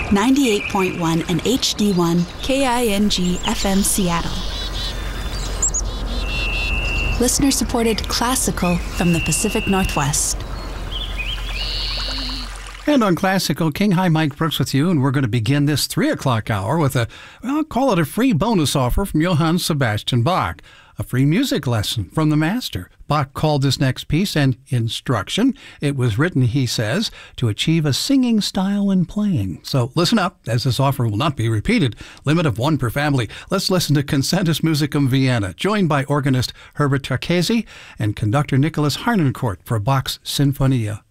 98.1 and HD1 KING FM Seattle. Listener-supported classical from the Pacific Northwest. And on Classical King, hi, Mike Brooks with you, and we're going to begin this 3 o'clock hour with call it a free bonus offer from Johann Sebastian Bach, a free music lesson from the master. Bach called this next piece an instruction. It was written, he says, to achieve a singing style in playing. So listen up, as this offer will not be repeated. Limit of 1 per family. Let's listen to Concentus Musicum Vienna, joined by organist Herbert Tarchesi and conductor Nicholas Harnoncourt for Bach's Sinfonia.